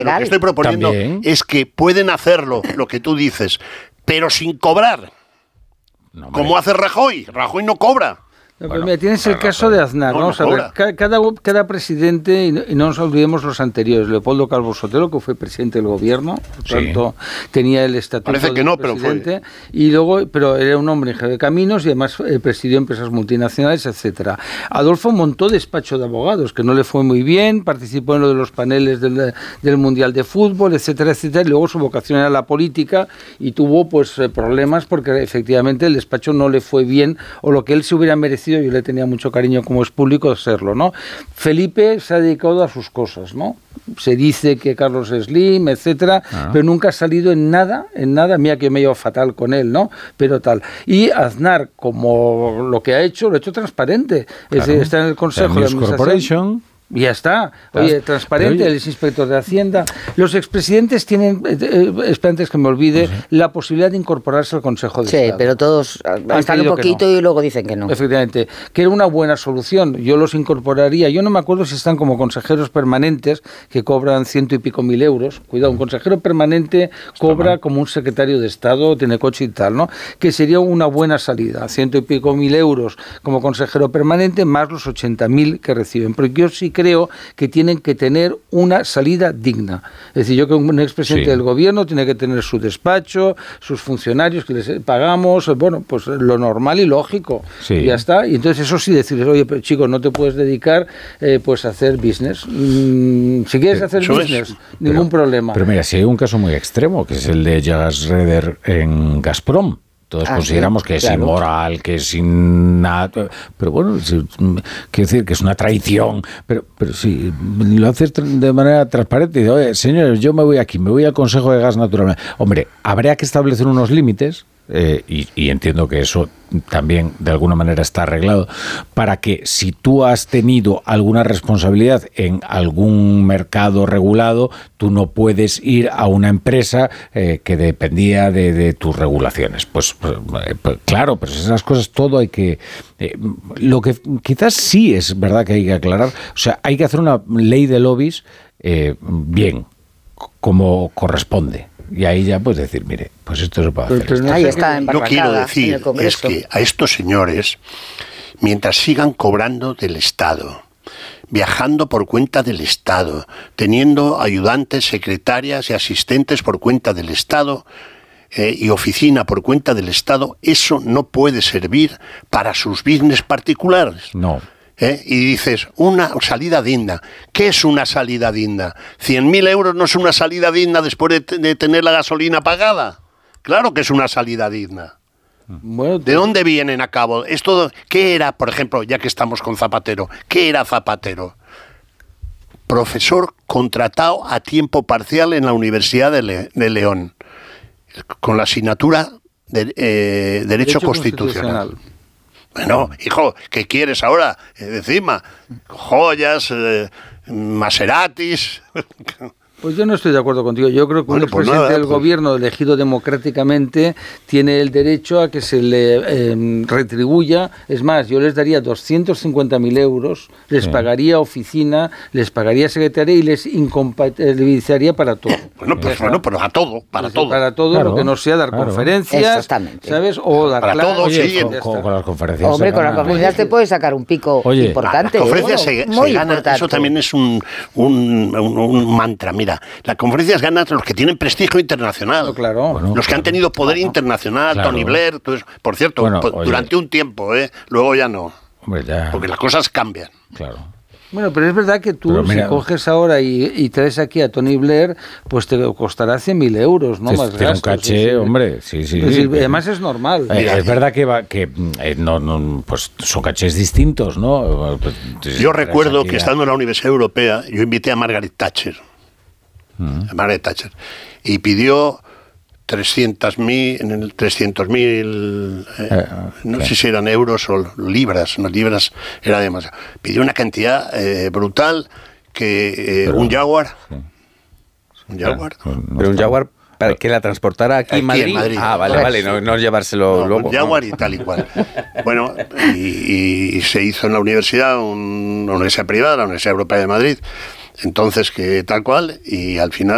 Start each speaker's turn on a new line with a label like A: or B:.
A: Lo que estoy proponiendo
B: También.
A: es que pueden hacerlo, lo que tú dices, pero sin cobrar.
B: No, hombre.
A: Como hace Rajoy. Rajoy no cobra.
C: No,
B: Bueno,
C: pero mira, tienes el
B: claro,
C: caso
B: claro.
C: de Aznar.
A: No,
C: Vamos
A: no
C: a ver,
A: cobra.
C: cada presidente, y no nos olvidemos los anteriores, Leopoldo Calvo Sotelo, que fue presidente del gobierno, por
B: Sí.
C: tanto tenía el estatuto
A: Parece que
C: de
A: no, pero fue.
C: presidente, y luego, pero era un hombre ingeniero de caminos y además presidió empresas multinacionales, etcétera. Adolfo montó despacho de abogados, que no le fue muy bien, participó en lo de los paneles del Mundial de Fútbol, etcétera, etcétera, y luego su vocación era la política y tuvo pues problemas porque efectivamente el despacho no le fue bien, o lo que él se hubiera merecido. Yo le tenía mucho cariño, como es público, serlo, ¿no? Felipe se ha dedicado a sus cosas, ¿no? Se dice que Carlos Slim, etcétera, pero nunca ha salido en nada, mira que yo me llevo fatal con él, ¿no? Pero tal. Y Aznar, como lo que ha hecho, lo ha hecho transparente. Es decir, está en el Consejo de
B: News
C: Administración.
B: Corporation.
C: Y ya está. Oye, transparente, él es inspector de Hacienda. Los expresidentes tienen, espera antes que me olvide, la posibilidad de incorporarse al Consejo de Estado.
D: Sí, pero todos están un poquito y luego dicen que no.
C: Efectivamente, que era una buena solución. Yo los incorporaría. Yo no me acuerdo si están como consejeros permanentes, que cobran 100 y pico mil euros. Cuidado, un consejero permanente cobra como un secretario de Estado, tiene coche y tal, ¿no? Que sería una buena salida. 100 y pico mil euros como consejero permanente, más los 80.000 que reciben. Pero yo sí creo que tienen que tener una salida digna. Es decir, yo que un expresidente del gobierno tiene que tener su despacho, sus funcionarios que les pagamos, bueno, pues lo normal y lógico. Y ya está. Y entonces eso sí decirles, oye, pero chico, no te puedes dedicar pues a hacer business. Si quieres hacer business, ningún problema.
B: Pero mira, si hay un caso muy extremo, que es el de Jas Reder en Gazprom. Todos consideramos que es inmoral, que es nada, pero bueno, quiero decir que es una traición, pero si lo haces de manera transparente, y dices, oye, señores, yo me voy aquí, me voy al Consejo de Gas Natural. Hombre, habría que establecer unos límites, y entiendo que eso también de alguna manera está arreglado, para que si tú has tenido alguna responsabilidad en algún mercado regulado, tú no puedes ir a una empresa que dependía de tus regulaciones. Pues claro, pero esas cosas todo hay que... lo que quizás sí es verdad que hay que aclarar, o sea, hay que hacer una ley de lobbies bien, como corresponde. Y ahí ya puedes decir, mire, pues esto se puede hacer.
D: Ahí está, en
A: Yo quiero
D: en
A: decir
D: el Congreso.
A: es que a estos señores, mientras sigan cobrando del Estado, viajando por cuenta del Estado, teniendo ayudantes, secretarias y asistentes por cuenta del Estado y oficina por cuenta del Estado, eso no puede servir para sus business particulares.
B: No.
A: Y dices, una salida digna. ¿Qué es una salida digna? 100.000 euros no es una salida digna después de tener la gasolina pagada. Claro que es una salida digna.
C: Bueno,
A: ¿De dónde vienen a cabo? Esto, ¿qué era, por ejemplo, ya que estamos con Zapatero? ¿Qué era Zapatero? Profesor contratado a tiempo parcial en la Universidad de León, con la asignatura de Derecho Constitucional. Bueno, hijo, ¿qué quieres ahora? Encima, joyas, Maseratis.
C: Pues yo no estoy de acuerdo contigo. Yo creo que un expresidente del gobierno elegido democráticamente tiene el derecho a que se le retribuya. Es más, yo les daría 250.000 euros, les pagaría oficina, les pagaría secretaria y les incompatibilizaría para todo.
A: Bueno, pues pero a todo, para todo.
C: Para todo, claro, lo que no sea dar conferencias, ¿sabes? O dar
A: para
C: clases.
A: Todo, sí.
B: Con las conferencias.
D: Hombre, con las conferencias te puedes sacar un pico importante.
A: Las conferencias
D: muy
A: gana,
D: importante.
A: eso también es un mantra. Mira, las conferencias ganan los que tienen prestigio internacional.
C: Claro.
A: Bueno, los que han tenido poder internacional, Tony Blair, todo eso. Por cierto, durante un tiempo, luego ya no.
B: Hombre, ya.
A: Porque las cosas cambian.
B: Claro.
C: Bueno, pero es verdad que tú, si coges ahora y traes aquí a Tony Blair, pues te costará 100.000 euros, ¿no? Más
B: gastos. Un caché, hombre, sí.
C: Además es normal.
B: Es verdad que pues son cachés distintos, ¿no?
A: Yo recuerdo que estando en la Universidad Europea, yo invité a Margaret Thatcher. Y pidió 300.000, no sé si eran euros o libras, no, libras era demasiado. Pidió una cantidad brutal que un Jaguar. Un Jaguar.
E: Pero un Jaguar para que la transportara aquí en Madrid. Ah, vale, no llevárselo luego.
A: Un Jaguar y tal y cual. Bueno, y se hizo en la universidad, una universidad privada, la Universidad Europea de Madrid. Entonces, que tal cual, y al final